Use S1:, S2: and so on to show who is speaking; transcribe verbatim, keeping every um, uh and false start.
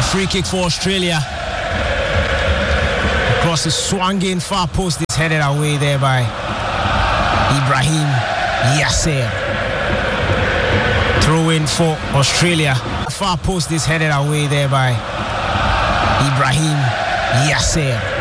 S1: free kick for Australia. Across the swinging far post, is headed away there by Ibrahim Yasser. Throw in for Australia. Far post is headed away there by Ibrahim Yasser.